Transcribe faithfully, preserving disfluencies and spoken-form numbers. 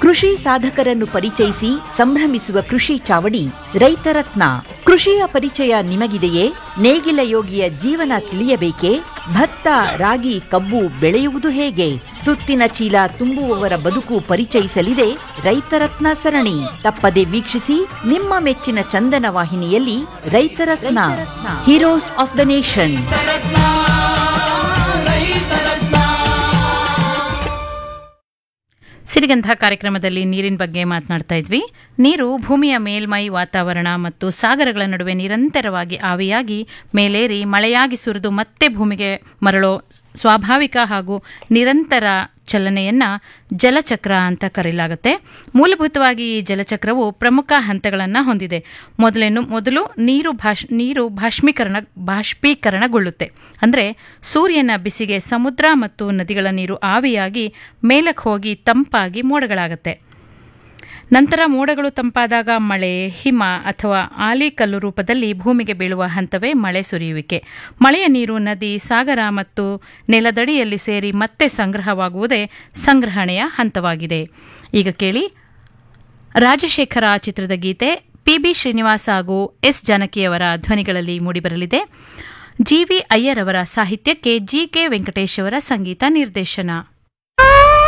ಕೃಷಿ ಸಾಧಕರನ್ನು ಪರಿಚಯಿಸಿ ಸಂಭ್ರಮಿಸುವ ಕೃಷಿ ಚಾವಡಿ ರೈತರತ್ನ. ಕೃಷಿಯ ಪರಿಚಯ ನಿಮಗಿದೆಯೇ? ನೇಗಿಲ ಯೋಗಿಯ ಜೀವನ ತಿಳಿಯಬೇಕೇ? ಭತ್ತ, ರಾಗಿ, ಕಬ್ಬು ಬೆಳೆಯುವುದು ಹೇಗೆ? ತುತ್ತಿನ ಚೀಲ ತುಂಬುವವರ ಬದುಕು ಪರಿಚಯಿಸಲಿದೆ ರೈತರತ್ನ ಸರಣಿ. ತಪ್ಪದೆ ವೀಕ್ಷಿಸಿ ನಿಮ್ಮ ಮೆಚ್ಚಿನ ಚಂದನ ವಾಹಿನಿಯಲ್ಲಿ. ರೈತರತ್ನ, heroes of the nation. Sirigandha ಕಾರ್ಯಕ್ರಮದಲ್ಲಿ ನೀರಿನ ಬಗ್ಗೆ ಮಾತನಾಡ್ತಾ ಇದ್ವಿ. ನೀರು ಭೂಮಿಯ ಮೇಲ್ಮೈ, ವಾತಾವರಣ ಮತ್ತು ಸಾಗರಗಳ ನಡುವೆ ನಿರಂತರವಾಗಿ ಆವಿಯಾಗಿ ಮೇಲೇರಿ ಮಳೆಯಾಗಿ ಸುರಿದು ಮತ್ತೆ ಭೂಮಿಗೆ ಮರಳೋ ಸ್ವಾಭಾವಿಕ ಹಾಗೂ ನಿರಂತರ ಚಲನೆಯನ್ನ ಜಲಚಕ್ರ ಅಂತ ಕರೆಯಲಾಗುತ್ತೆ. ಮೂಲಭೂತವಾಗಿ ಈ ಜಲಚಕ್ರವು ಪ್ರಮುಖ ಹಂತಗಳನ್ನು ಹೊಂದಿದೆ. ಮೊದಲೇನು ಮೊದಲು ನೀರು ಭಾಷ್ ನೀರು ಬಾಷ್ಪೀಕರಣ ಬಾಷ್ಪೀಕರಣಗೊಳ್ಳುತ್ತೆ. ಅಂದರೆ ಸೂರ್ಯನ ಬಿಸಿಗೆ ಸಮುದ್ರ ಮತ್ತು ನದಿಗಳ ನೀರು ಆವಿಯಾಗಿ ಮೇಲಕ್ಕೆ ಹೋಗಿ ತಂಪಾಗಿ ಮೋಡಗಳಾಗುತ್ತೆ. ನಂತರ ಮೋಡಗಳು ತಂಪಾದಾಗ ಮಳೆ, ಹಿಮ ಅಥವಾ ಆಲಿಕಲ್ಲು ರೂಪದಲ್ಲಿ ಭೂಮಿಗೆ ಬೀಳುವ ಹಂತವೇ ಮಳೆ ಸುರಿಯುವಿಕೆ. ಮಳೆಯ ನೀರು ನದಿ, ಸಾಗರ ಮತ್ತು ನೆಲದಡಿಯಲ್ಲಿ ಸೇರಿ ಮತ್ತೆ ಸಂಗ್ರಹವಾಗುವುದೇ ಸಂಗ್ರಹಣೆಯ ಹಂತವಾಗಿದೆ. ಈಗ ಕೇಳಿ ರಾಜಶೇಖರ ಚಿತ್ರದ ಗೀತೆ. ಪಿ ಬಿ ಶ್ರೀನಿವಾಸ್ ಹಾಗೂ ಎಸ್ ಜಾನಕಿಯವರ ಧ್ವನಿಗಳಲ್ಲಿ ಮೂಡಿಬರಲಿದೆ. ಜಿ ವಿ ಅಯ್ಯರ್ ಅವರ ಸಾಹಿತ್ಯಕ್ಕೆ ಜಿ ಕೆ ವೆಂಕಟೇಶ್ ಅವರ ಸಂಗೀತ ನಿರ್ದೇಶನ.